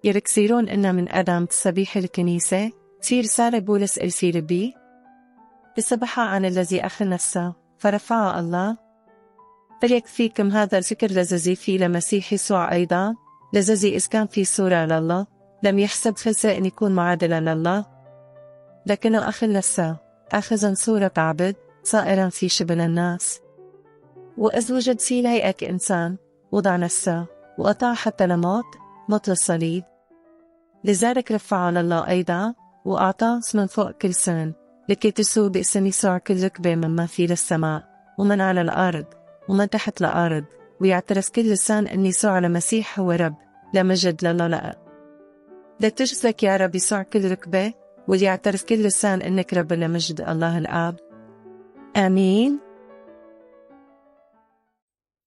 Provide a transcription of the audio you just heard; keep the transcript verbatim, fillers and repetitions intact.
يركزيرون إنها من أدم تسبيح الكنيسة تصير رسالة بولس إرسيل بي بسبحها عن الذي أخذ نفسه فرفعه الله. فليكفيكم هذا الفكر الذي في لمسيح يسوع أيضا، الذي إذ كان في صورة لله لم يحسب خسة أن يكون معادلا لله، لكنه أخذ نفسه أخذا صورة عبد صائرا في شبه الناس، وإذ وجد في الهيئة إنسان وضع نفسه وأطاع حتى لموت موت الصليب. لذلك رفعه لله أيضا وأعطاه اسما فوق كل سن، لكي تسوء باسم يسوع كل ركبة مما في السماء ومن على الأرض ومن تحت الأرض، ويعترف كل لسان أن يسوع المسيح هو رب لمجد لله لا. لا تجزك يا رب يسوع كل ركبة، وليعترف كل لسان أنك رب لمجد الله الآب. آمين.